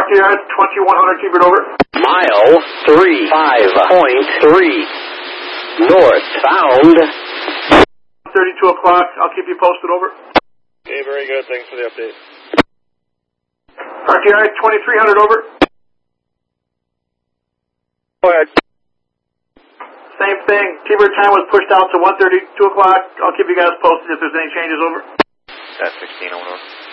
RTI 2100, keep it over. Mile 35.3. Northbound. 32 o'clock, I'll keep you posted, over. Okay, very good. Thanks for the update. RTI 2300, over. Go ahead. Same thing, T-Bird time was pushed out to 1:32 o'clock. I'll keep you guys posted if there's any changes, over. That's 16 over.